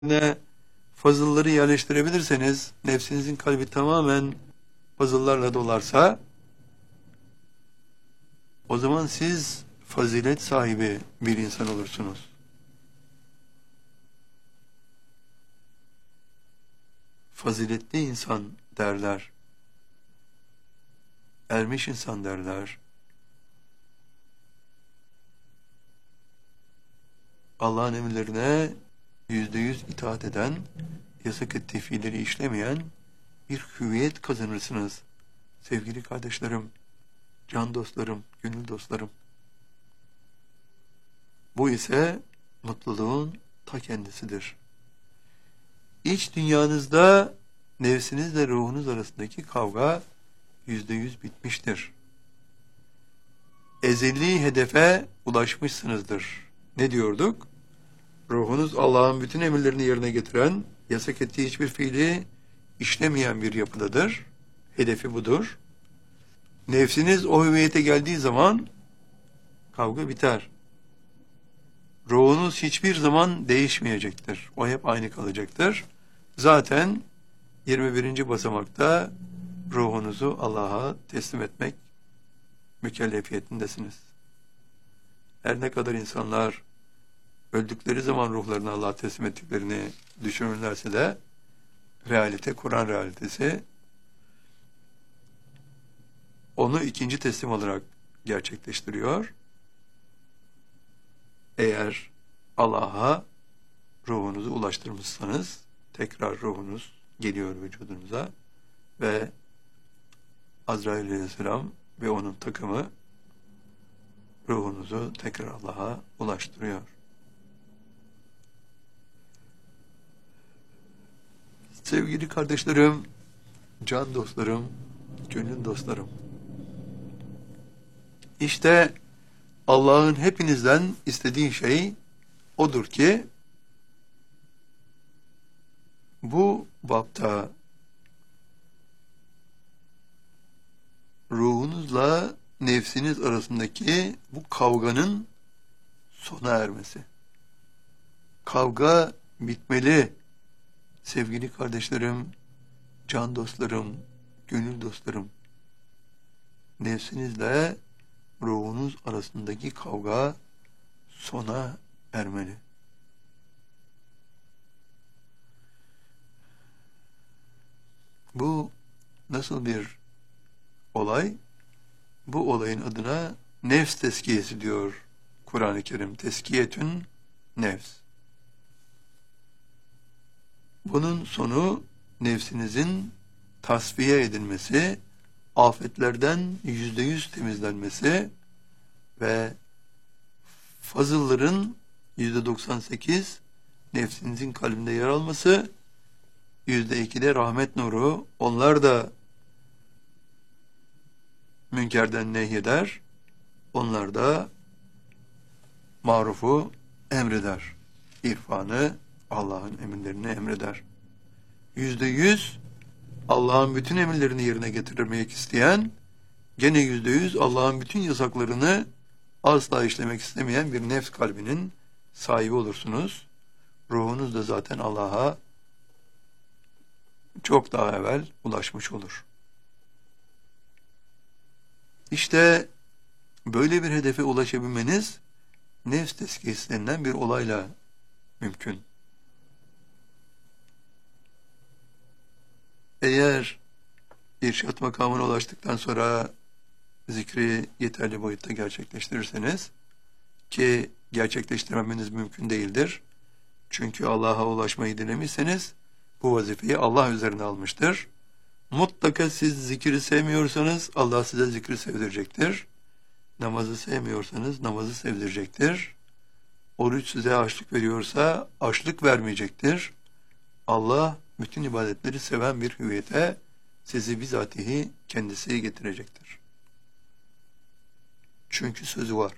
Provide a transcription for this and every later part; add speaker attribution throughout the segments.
Speaker 1: ne fazılları yerleştirebilirseniz, nefsinizin kalbi tamamen fazıllarla dolarsa, o zaman siz fazilet sahibi bir insan olursunuz. Faziletli insan derler. Ermiş insan derler. Allah'ın emirlerine %100 itaat eden, yasak ettiği fiilleri işlemeyen bir hüviyet kazanırsınız. Sevgili kardeşlerim, can dostlarım, gönül dostlarım. Bu ise mutluluğun ta kendisidir. İç dünyanızda nefsinizle ruhunuz arasındaki kavga %100 bitmiştir. Ezeli hedefe ulaşmışsınızdır. Ne diyorduk? Ruhunuz Allah'ın bütün emirlerini yerine getiren, yasak ettiği hiçbir fiili işlemeyen bir yapıdadır. Hedefi budur. Nefsiniz o hüviyete geldiği zaman kavga biter. Ruhunuz hiçbir zaman değişmeyecektir. O hep aynı kalacaktır. Zaten 21. basamakta ruhunuzu Allah'a teslim etmek mükellefiyetindesiniz. Her ne kadar insanlar öldükleri zaman ruhlarını Allah'a teslim ettiklerini düşünürlerse de realite, Kur'an realitesi onu ikinci teslim olarak gerçekleştiriyor. Eğer Allah'a ruhunuzu ulaştırmışsanız tekrar ruhunuz geliyor vücudunuza ve Azrail Aleyhisselam ve onun takımı ruhunuzu tekrar Allah'a ulaştırıyor. Sevgili kardeşlerim, can dostlarım, gönül dostlarım. İşte Allah'ın hepinizden istediği şey odur ki bu bapta ruhunuzla nefsiniz arasındaki bu kavganın sona ermesi. Kavga bitmeli. Sevgili kardeşlerim, can dostlarım, gönül dostlarım. Nefsinizle ruhunuz arasındaki kavga sona ermeli. Bu nasıl bir olay? Bu olayın adına nefs tezkiyesi diyor Kur'an-ı Kerim. Tezkiyetün nefs. Bunun sonu nefsinizin tasfiye edilmesi, afetlerden %100 temizlenmesi ve fazılların %98 nefsinizin kalbinde yer alması, %2 de rahmet nuru, onlar da münkerden nehyeder, onlar da marufu emreder. İrfanı, Allah'ın emirlerini emreder. %100 Allah'ın bütün emirlerini yerine getirmek isteyen, gene %100 Allah'ın bütün yasaklarını asla işlemek istemeyen bir nefs kalbinin sahibi olursunuz. Ruhunuz da zaten Allah'a çok daha evvel ulaşmış olur. İşte böyle bir hedefe ulaşabilmeniz nefs tezkiyesi denilen bir olayla mümkün. Eğer irşat makamına ulaştıktan sonra zikri yeterli boyutta gerçekleştirirseniz, ki gerçekleştirmemeniz mümkün değildir. Çünkü Allah'a ulaşmayı dilemişseniz bu vazifeyi Allah üzerine almıştır. Mutlaka siz zikri sevmiyorsanız Allah size zikri sevdirecektir. Namazı sevmiyorsanız namazı sevdirecektir. Oruç size açlık veriyorsa açlık vermeyecektir. Allah bütün ibadetleri seven bir hüviyete sizi bizatihi kendisi getirecektir. Çünkü sözü var.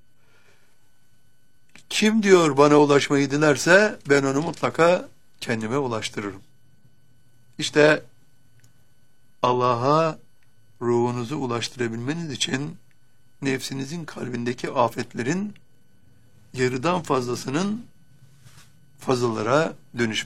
Speaker 1: Kim diyor bana ulaşmayı dilerse ben onu mutlaka kendime ulaştırırım. İşte Allah'a ruhunuzu ulaştırabilmeniz için nefsinizin kalbindeki afetlerin yarıdan fazlasının fazıllara dönüşmektedir.